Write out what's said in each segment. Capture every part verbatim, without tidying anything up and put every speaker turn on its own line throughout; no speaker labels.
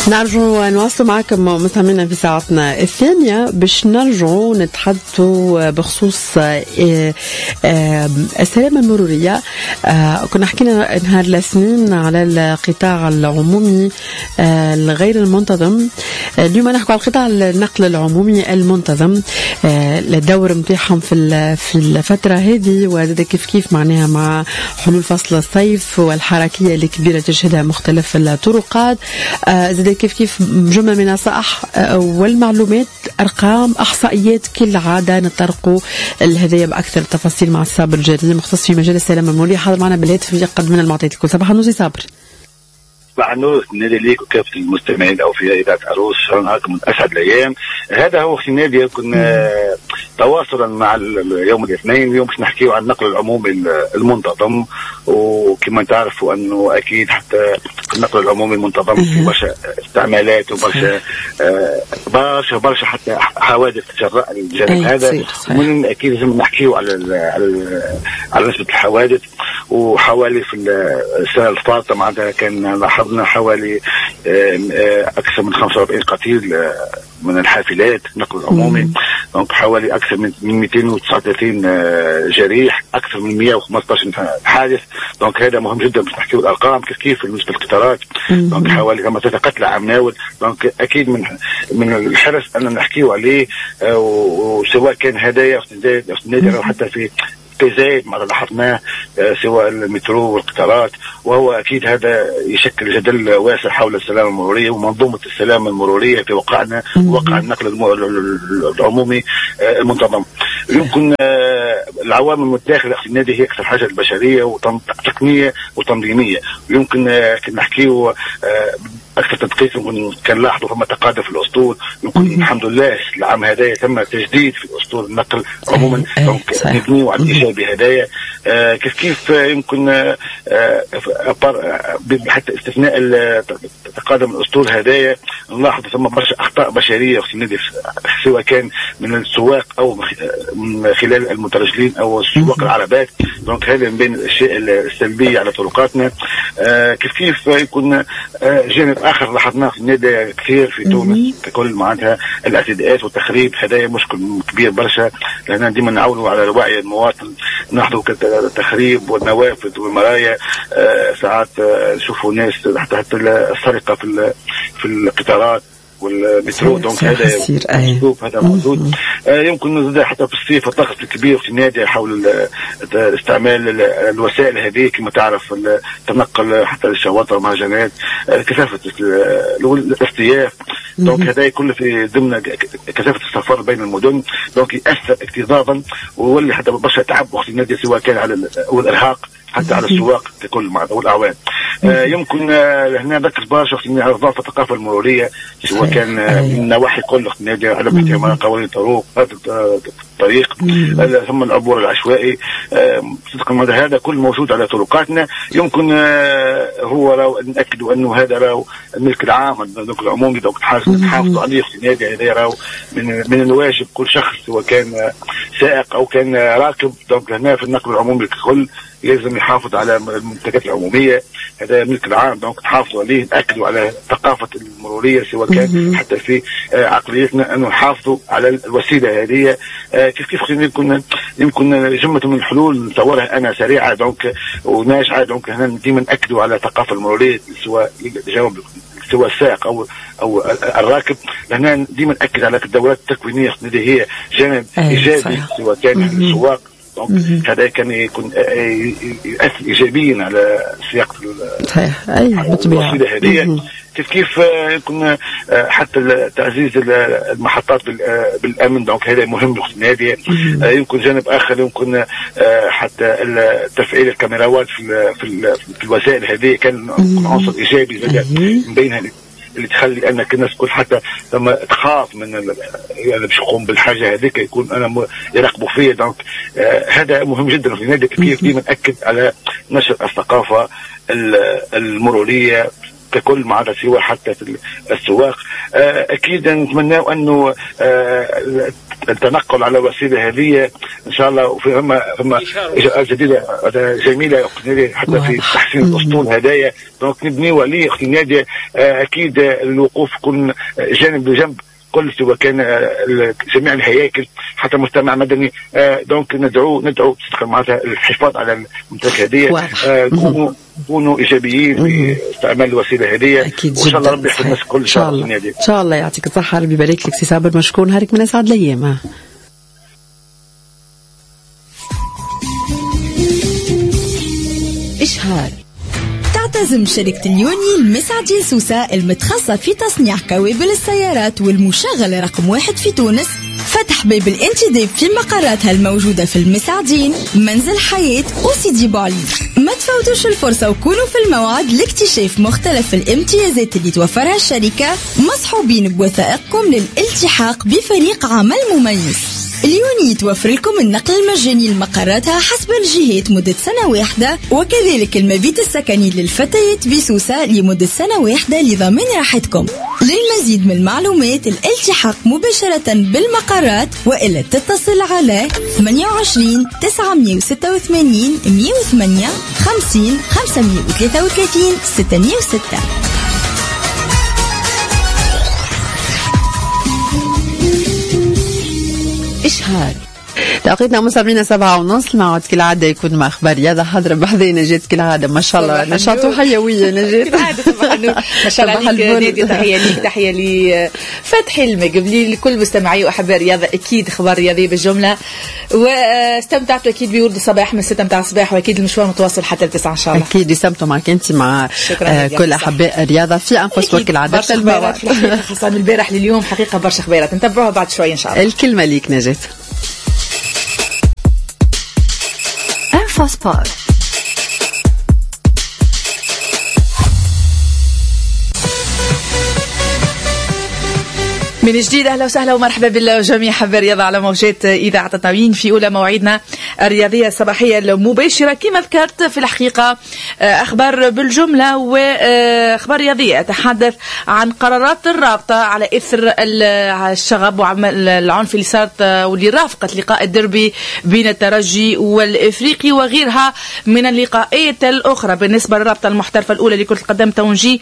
نرجو نواصل معكم مستمعينا في ساعتنا الثانية باش نرجو نتحدثوا بخصوص السلامة المرورية. كنا حكينا نهار الاثنين على القطاع العمومي الغير المنتظم، اليوم نحكي على القطاع النقل العمومي المنتظم، الدور متاعهم في في الفترة هذه، وزاد كيف كيف معناها مع حلول فصل الصيف والحركية الكبيرة تشهدها مختلف الطرقات. زاد كيف كيف جملة من النصائح والمعلومات، أرقام، إحصائيات، كل عادة نطرقوا الهدايا بأكثر التفاصيل مع صابر جرير مختص في مجال السلامة المرورية، حاضر معنا بالهاتف يقدم لنا المعطيات الكل. صباح النور صابر.
صباح النور، نادي ليك وكافة المستمعين أو في إذاعة عروس، معكم من أسعد الأيام. هذا هو في نادي كنا تواصلا مع يوم الاثنين، اليوم باش نحكيو عن النقل العمومي المنتظم، وكما تعرفوا أنه أكيد حتى النقل العمومي المنتظم في برشا استعمالات وبرشا برشا برشا حتى حوادث جراء الجانب هذا، ومن أكيد لازم نحكيو على على على نسبة الحوادث. وحوالي في السنة الفاضلة معناتها كان لاحظنا حوالي أكثر من خمسة وأربعين قتيل من الحافلات النقل العمومي، دونك حوالي أكثر من مئتين وتسعة وثلاثين جريح، أكثر من مئة وخمسة عشر حادث. دونك هذا مهم جدا باش نحكيو الأرقام كيف كيف بالنسبة للقطارات، دونك حوالي كما ثلاثة قتلى عمناول. دونك أكيد من من الحرص أن نحكيو عليه، وسواء كان هدايا أو حتى في زايد ما لاحظناه سواء المترو والقطارات، وهو أكيد هذا يشكل جدل واسع حول السلامة المرورية ومنظومة السلامة المرورية في واقعنا وواقع النقل العمومي المنتظم. يمكن العوامل المتداخلة في النادي هي أكثر حاجة البشرية وتقنية وتنظيمية، ويمكن نحكيه أكثر تدقيق. يمكن كان لاحظوا فما تقادم في الأسطول، يمكن الحمد لله العام هدايا تم تجديد في أسطول النقل عموما، دونك نبنيو على الإشادة بهدايا كيف كيف يمكن حتى استثناء تقادم الأسطول هدايا نلاحظ ثم برشا أخطاء بشرية في النادي، سواء كان من السواق أو من خلال المترجلين أو سواق العربات. دونك هذا من بين الأشياء السلبية على طرقاتنا. كيف كيف يكون جانب آخر لاحظناه في النادي كثير في تونس ككل معناتها الاعتداءات والتخريب، هذا مشكل كبير برشا، لأننا ديما نعاونوا على وعي المواطن، نحضروا التخريب والنوافذ والمرايا. ساعات نشوفوا ناس حتى حتى السرقة في في القطارات والمترو، دونك هذا اسلوب هذا موجود. آه يمكن نزيد حتى في الصيف الضغط الكبير في النادي حول استعمال الوسائل هذه، كما تعرف التنقل حتى للشواطئ والمهرجانات، آه كثافة الاصطياف، دونك هذا كله في ضمن كثافة السفر بين المدن، دونك يأثر اكتظاظا ويولي حتى برشا تعب في النادي، سواء كان على الإرهاق حتى على السواق ككل مع والأعوان. آه يمكن آه هنا ذكر برشا في إضافة الثقافة المرورية، سواء كان آه من النواحي كلها في النادي على احترام قوانين الطرق الطريق، ثم العبور العشوائي، آه هذا كل موجود على طرقاتنا. يمكن آه هو راو نأكدوا أنه هذا راو الملك العام النقل العمومي، دونك نحافظوا عليه في النادي، هذا راو من من الواجب كل شخص سواء كان آه سائق أو كان آه راكب. دونك هنا في النقل العمومي ككل لازم يحافظ على المنتجات العمومية، هذا ملك العام، دونك نحافظوا عليه، نأكدوا على ثقافة المرورية، سواء كان حتى في عقليتنا أنه نحافظوا على الوسيلة هذه. كيف كيف يمكن يمكن جملة من الحلول نتصورها أنا سريعة دونك وناجعة، دونك هنا ديما نأكدوا على الثقافة المرورية، سواء جاوب سواء السائق أو أو الراكب، لأن ديما نأكد على الدورات التكوينية التي هي جانب إيجابي، سواء كان السواق هذا كان يكون يؤثر إيجابيا على سياق الوسيلة هذه. كيف كيف يكون حتى تعزيز المحطات بالأمن، دونك هذا مهم في النادي. يمكن جانب آخر يمكن حتى تفعيل الكاميرات في في الوسائل هذه كان عنصر إيجابي من بينها اللي تخلي انك الناس كل حتى لما تخاف من يعني باش يقوم بالحاجه هذيك يكون انا يراقبوا فيه. دونك آه هذا مهم جدا في النادي، كيف ديما ناكد على نشر الثقافه المروريه ككل معناتها سواء حتى في السواق. اكيد نتمنى انه التنقل على وسيله هذه ان شاء الله، وفي فما فما اجراءات جديده جميله حتى في تحسين الاسطول هدايا. دونك نبنيو عليه اختي ناديه. اكيد الوقوف يكون جانب بجنب كل سواء كان جميع الهياكل حتى مجتمع مدني. دونك ندعو ندعو معناتها الحفاظ على الممتلكات هذه. كونوا كونوا ايجابيين في استعمال الوسيله هذه، وان شاء الله ربي يحفظ الناس الكل ان شاء الله. ان
شاء الله يعطيك الصحه، ربي يبارك لك سي صابر، مشكور، نهارك من اسعد الايام.
إشهار. تعتزم شركة اليوني المسعدي سوسة المتخصصة في تصنيع كوابل السيارات والمشغلة رقم واحد في تونس فتح باب الانتداب في مقراتها الموجودة في المسعدين، منزل حياة وسيدي بوعلي. ما تفوتوش الفرصة وكونوا في الموعد لاكتشاف مختلف الامتيازات اللي توفرها الشركة، مصحوبين بوثائقكم للالتحاق بفريق عمل مميز. اليوني توفر لكم النقل المجاني لمقراتها حسب الجهات مدة سنة واحدة، وكذلك المبيت السكني للفتيات بسوسة لمدة سنة واحدة لضمان راحتكم. للمزيد من المعلومات الالتحاق مباشرة بالمقرات وإلا تتصل على ثمانية وعشرين تسعمية وستة وثمانين مية وثمانية خمسين خمسمية وثلاثة وثلاثين ستمية وستة.
إشهار. توقيتنا مستمعينا سبعة ونص، الموعد كالعادة يكون مع أخبار رياضة. حاضرة بحذي نجاة كالعادة، ما شاء الله نشاط وحيوية نجاة
كالعادة. صباح النور، ما شاء الله عليك نادية. تحية ليك، تحية لي فتحي المقبلي، لكل مستمعي وأحباء الرياضة. أكيد أخبار رياضية بالجملة، واستمتعتوا أكيد بورد الصباح من ستة متاع الصباح، وأكيد المشوار متواصل حتى التسعة إن شاء الله.
أكيد يستمتعوا معك أنت مع آه كل أحباء الرياضة في أنفس وقت العادة.
برشا أخبارات في الحقيقة، خاصة من البارح لليوم حقيقة برشا أخبارات نتبعوها بعد شوي إن شاء الله.
الكلمة ليك نجاة.
فاسبار.
من جديد أهلا وسهلا ومرحبا بالجميع حبا رياضة على موجات إذاعة التنوين في أولى مواعيدنا الرياضية الصباحية المباشرة. كما ذكرت في الحقيقة أخبار بالجملة وأخبار رياضية تحدث عن قرارات الرابطة على إثر الشغب وعمل العنف اللي صارت واللي رافقت لقاء الدربي بين الترجي والإفريقي وغيرها من اللقاءات الأخرى بالنسبة للرابطة المحترفة الأولى لكرة القدم تونجي.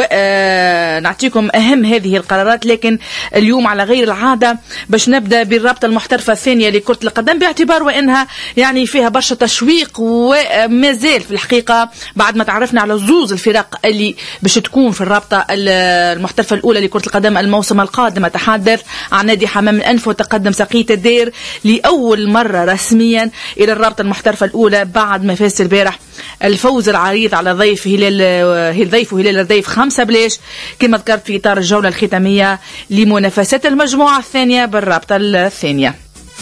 ونعطيكم أهم هذه القرارات، لكن اليوم على غير العادة باش نبدأ بالرابطة المحترفة الثانية لكرة القدم، باعتبار وإنها يعني فيها برشا تشويق ومازال في الحقيقة بعد ما تعرفنا على زوز الفرق اللي باش تكون في الرابطة المحترفة الأولى لكرة القدم الموسم القادم. أتحدث عن نادي حمام الأنف وتقدم سقيت الدير لأول مرة رسميا إلى الرابطة المحترفة الأولى بعد ما فاز البارح الفوز العريض على ضيف هلال ضيف هلال الضيف خمسة بلاش، كما ذكرت في إطار الجولة الختامية لمنافسات المجموعة الثانية بالرابطة الثانية.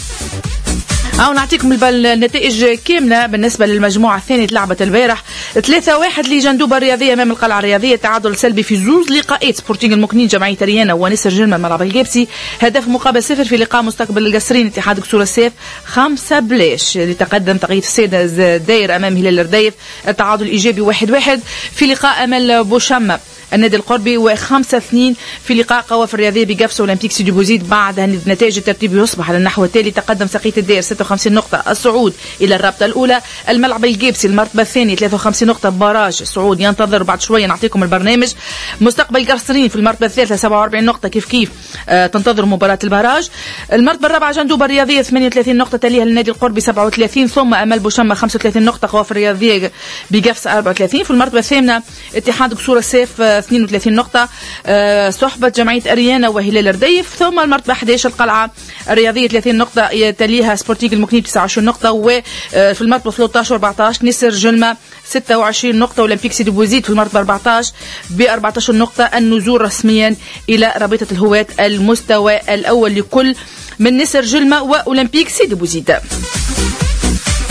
أو نعطيكم النتائج كاملة بالنسبة للمجموعة الثانية تلعبت البارح ثلاثة واحد لجندوبة الرياضية أمام القلعة الرياضية، تعادل سلبي في زوز لقاءات سبورتينغ المكنين جمعية ريانا ونسر جلمة ملعب الجابسي، هدف مقابل صفر في لقاء مستقبل القصرين اتحاد كسور السيف خمسة بلاش لتقدم تقييد السيدة داير أمام هلال الرديف، التعادل إيجابي واحد واحد في لقاء أمام بوشمة النادي القربي، وخمسة اثنين في لقاء قوافل الرياضية بقفص أولمبيك سيدي بوزيد. بعد نتائج الترتيب يصبح على النحو التالي: تقدم سقيت الدير ستة وخمسين نقطة الصعود إلى الرابطة الأولى، الملعب الجيبسي المرتبة الثانية ثلاثة وخمسين نقطة باراج الصعود ينتظر بعد شوية نعطيكم البرنامج، مستقبل قصرين في المرتبة الثالثة سبعة وأربعين نقطة كيف كيف آه تنتظر مباراة الباراج، المرتبة الرابعة جندوبة الرياضية ثمانية وثلاثين نقطة تليها للنادي القربي سبعة وثلاثين، ثم أمل بوشمة خمسة وثلاثين نقطة، قوافل الرياضية بقفص أربعة وثلاثين، في المرتبة الثامنة اتحاد كسور السيف اثنين وثلاثين نقطة، أه صحبة جمعية أريانا وهلال الرديف، ثم المرتبة أحد عشر القلعة الرياضية ثلاثين نقطة تليها سبورتينغ المكنين تسعة وعشرين نقطة، وفي المرتبة ثلاثة عشر أربعة عشر نسر جلمة ستة وعشرين نقطة، أولمبيك سيدي بوزيد في المرتبة أربعة عشر ب أربعة عشر نقطة، النزول رسميا إلى رابطة الهواة المستوى الأول لكل من نسر جلمة وأولمبيك سيدي بوزيد.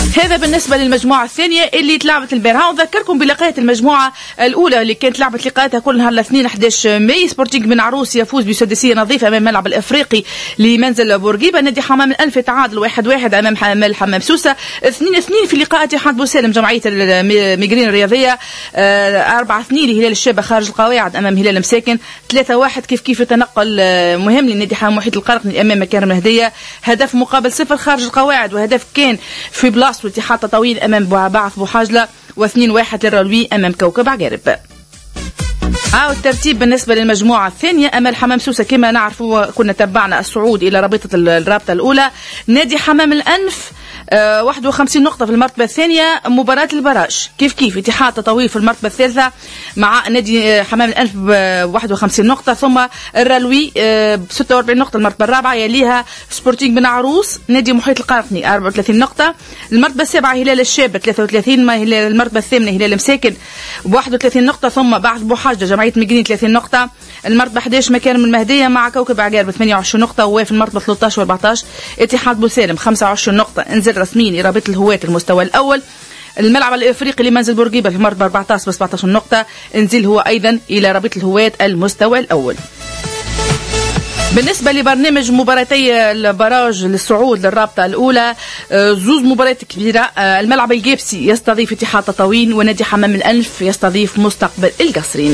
هذا بالنسبة للمجموعة الثانية اللي تلعبت البارحة. ونذكركم بلقاءات المجموعة الأولى اللي كانت لعبت لقاءاتها كل نهار الاثنين أحد عشر ماي. سبورتينغ بن عروس يفوز بسداسية نظيفة أمام الملعب الأفريقي لمنزل بورقيبة. نادي حمام الأنف تعادل واحد واحد أمام حمام حمام سوسة. اثنين اثنين في لقاء اتحاد بوسالم جمعية الميغرين الرياضية. أربعة اثنين لهلال الشابة خارج القواعد أمام هلال مساكن. ثلاثة واحد كيف كيف تنقل مهم للنادي حمام محيط القرقني أمام مكارم الهدية. هدف مقابل صفر خارج القواعد، وهدف كان في بلاصة اتحاد تطاوين أمام بعث بوحاجلة. واثنين واحد للرلوي أمام كوكب عقارب. ها الترتيب بالنسبة للمجموعة الثانية. أمل حمام سوسة كما نعرفوا كنا تبعنا الصعود إلى رابطة الرابطة الأولى. نادي حمام الأنف أه واحد وخمسين نقطة في المرتبة الثانية. مباراة البراج كيف كيف اتحاد تطاوين في المرتبة الثالثة مع نادي حمام الأنف ب واحد وخمسين نقطة. ثم الرلوي أه ب ستة وأربعين نقطة المرتبة الرابعة. يليها سبورتينغ بن عروس نادي محيط القرقني أربعة وثلاثين نقطة. المرتبة السابعة هلال الشاب ثلاثة وثلاثين. ما المرتبة الثامنة هلال مساكن ب واحد وثلاثين نقطة. ثم بعث بوحاجة جمعية ميغرين ثلاثين نقطة. المرتبة أحد عشر مكارم المهدية مع كوكب عقارب ثمانية وعشرين نقطة. وفي المرتبة ثلاثة عشر وأربعة عشر اتحاد بوسالم خمسة وعشرين نقطة. انزل رسميا إلى رابطة الهواة المستوى الأول. الملعب الافريقي لمنزل بورقيبة في المرتبة أربعة عشر ب سبعة عشر نقطة. انزل هو ايضا الى رابطة الهواة المستوى الاول. بالنسبة لبرنامج مباراتي البراج للصعود للرابطة الأولى، زوز مباريات كبيرة. الملعب الجيبسي يستضيف اتحاد تطاوين، ونادي حمام الأنف يستضيف مستقبل القصرين.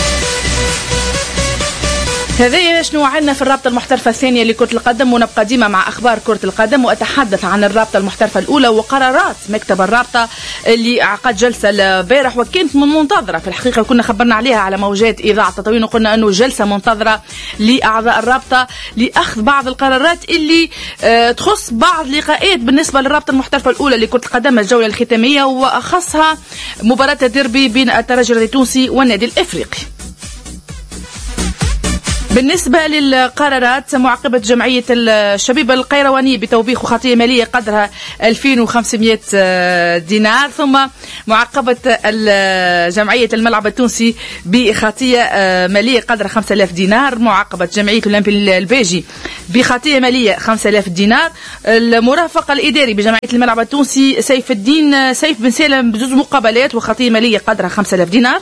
هذا شنو عندنا في الرابطة المحترفة الثانية لكرة القدم. ونبقى ديما مع أخبار كرة القدم، وأتحدث عن الرابطة المحترفة الأولى وقرارات مكتب الرابطة اللي عقد جلسة البارح وكانت منتظرة. في الحقيقة كنا خبرنا عليها على موجات إذاعة تطاوين وقلنا أنه جلسة منتظرة لأعضاء الرابطة لأخذ بعض القرارات اللي تخص بعض لقاءات بالنسبة للرابطة المحترفة الأولى لكرة القدم الجولة الختامية، وأخصها مباراة الديربي بين الترجي التونسي والنادي الإفريقي. بالنسبة للقرارات، معاقبة جمعية الشبيبة القيرواني بتوبيخ وخطية مالية قدرها ألفين وخمسمائة دينار. ثم معاقبة جمعية الملعب التونسي بخطية مالية قدرها خمسة آلاف دينار. معاقبة جمعية الأولمبي البيجي بخطية مالية خمسة آلاف دينار. المرافق الإداري بجمعية الملعب التونسي سيف الدين سيف بن سالم بجوز مقابلات وخطية مالية قدرها خمسة آلاف دينار.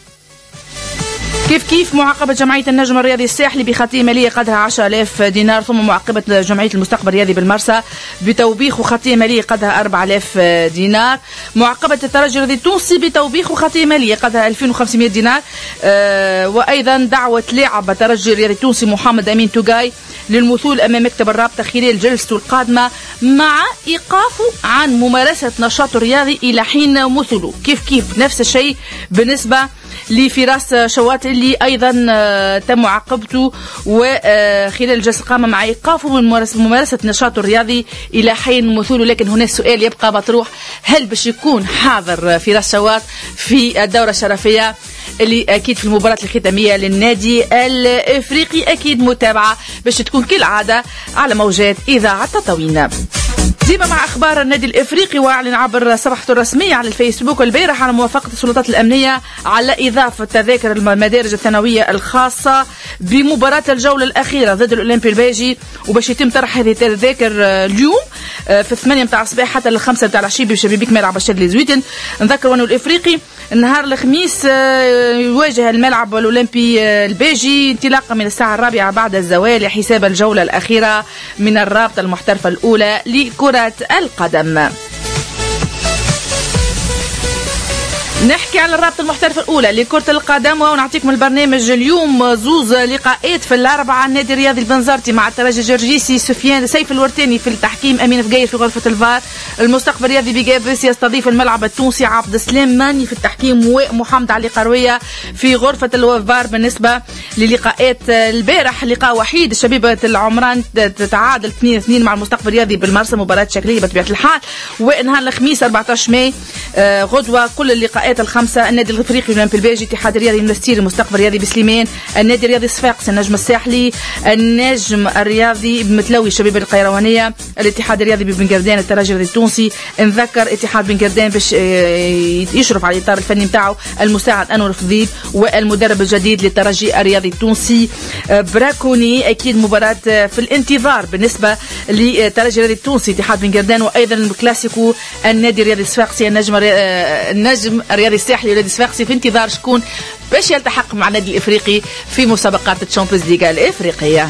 كيف كيف معاقبة جمعية النجم الرياضي الساحلي بخطية مالية قدرها عشرة آلاف دينار. ثم معاقبة جمعية المستقبل الرياضي بالمرسى بتوبيخ وخطية مالية قدرها أربعة آلاف دينار. معاقبة الترجي الرياضي التونسي بتوبيخ وخطية مالية قدرها ألفين وخمسمائة دينار. أه وأيضا دعوة لاعب الترجي الرياضي التونسي محمد أمين توغاي للمثول أمام مكتب الرابطة خلال جلسته القادمة مع إيقافه عن ممارسة نشاط رياضي إلى حين مثوله. كيف كيف نفس الشيء بالنسبة لفراس شوات اللي أيضا تم عقبته وخلال الجلسة القامة مع إيقافه من ممارسة نشاط الرياضي إلى حين مثوله. لكن هنا السؤال يبقى مطروح، هل باش يكون حاضر فراس شوات في الدورة الشرفية اللي أكيد في المباراة الختامية للنادي الإفريقي؟ أكيد متابعة باش تكون كالعادة على موجات إذاعة تطاوين. ديما مع أخبار النادي الإفريقي، وأعلن عبر صفحته الرسمية على الفيسبوك البارح على موافقة السلطات الأمنية على إضافة تذاكر المدارج الثانوية الخاصة بمباراة الجولة الأخيرة ضد الأولمبي البيجي، وباش يتم طرح هذه التذاكر اليوم في الثمانية متاع الصباح حتى الخمسة متاع العشية بشبابيك ملعب الشادلي زويتن. نذكر أنه الإفريقي النهار الخميس يواجه الملعب الأولمبي البيجي انطلاقا من الساعة الرابعة بعد الزوال حساب الجولة الأخيرة من الرابطة المحترفة الأولى لكرة القدم. نحكي على الرابطة المحترفة الأولى لكرة القدم ونعطيكم البرنامج اليوم. زوز لقاءات في الأربعة، النادي الرياضي البنزرتي مع الترجي الجرجيسي، سفيان سيف الورتاني في التحكيم، أمين فقاير في غرفة الفار، المستقبل الرياضي بقابس يستضيف الملعب التونسي، عبد السلام ماني في التحكيم، ومحمد علي قروية في غرفة الفار. بالنسبة للقاءات البارح، لقاء وحيد الشبيبة العمران تتعادل اثنين اثنين مع المستقبل الرياضي بالمرسى، مباراة شكلية بطبيعة الحال. ونهار الخميس أربعة عشر ماي غدوة كل اللقاءات اللقاءات الخمسة: النادي الافريقي الاولمبي البلجي، الاتحاد الرياضي منستير، المستقبل الرياضي بسليمان، النادي الرياضي صفاقس، النجم الساحلي، النجم الرياضي بمتلوي، الشبيبه القيروانيه، الاتحاد الرياضي ببن قردان، الترجي الرياضي التونسي. نذكر اتحاد بن قردان باش يشرف على الاطار الفني نتاعو المساعد انور فضيل، والمدرب الجديد للترجي الرياضي التونسي براكوني. اكيد مباراه في الانتظار بالنسبه للترجي الرياضي التونسي اتحاد بن قردان، وايضا الكلاسيكو النادي الرياضي الصفاقسي النجم النجم الرياضي الساحلي والنادي الصفاقسي، في انتظار شكون باش يلتحق مع النادي الافريقي في مسابقات الشامبيونز ليغا الافريقيه.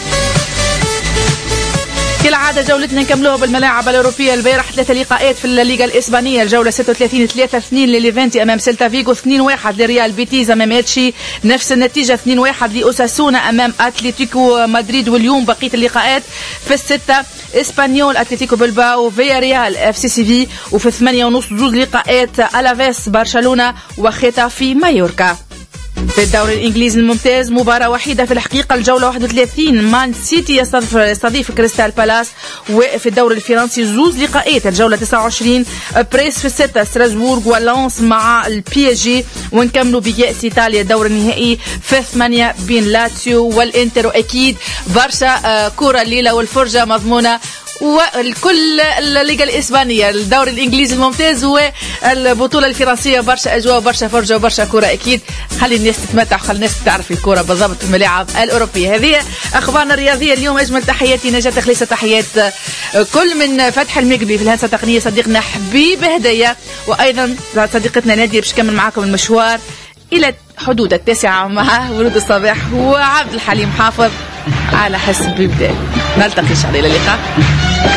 كالعادة جولتنا نكملوها بالملاعب الأوروبية. البارح ثلاثة لقاءات في الليغا الإسبانية. الجولة ستة وثلاثين ثلاثة اثنين لليفانتي أمام سيلتا فيغو، اثنين واحد لريال بيتيز أمام إتشي، نفس النتيجة اثنين واحد لأوساسونا أمام أتلتيكو مدريد. واليوم بقية اللقاءات في الستة: إسبانيول أتلتيكو بلباو، فيا ريال اف سي سي في، وفي الثمانية ونص زوج لقاءات ألافيس برشلونة وختافي مايوركا. في الدوري الإنجليزي الممتاز مباراة وحيدة في الحقيقة، الجولة واحد وثلاثين مان سيتي يستضيف كريستال بالاس. وفي الدوري الفرنسي زوز لقاءات، الجولة تسعة وعشرين بريس في الستة، ستراسبورغ ولانس مع البي اس جي. ونكملوا بكأس إيطاليا الدور النهائي في ثمانية بين لاتسيو والإنتر. وأكيد برشا كرة الليلة والفرجة مضمونة، والكل الليغا الإسبانية، الدوري الإنجليزي الممتاز والبطولة الفرنسية، برشا أجواء وبرشا فرجة وبرشا كرة. أكيد خلي الناس تتمتع وخلي الناس تعرف الكرة بالضبط في الملاعب الأوروبية. هذه أخبارنا الرياضية اليوم. أجمل تحياتي نجاة خليصة، تحيات كل من فتح المقبي في الهندسة التقنية، صديقنا حبيب هدية، وأيضا صديقتنا نادية باش كمل معاكم المشوار إلى حدود التاسعة مع ورود الصباح وعبد الحليم حافظ على حسب بيبدأ. نلتقي إن شاء الله، إلى اللقاء.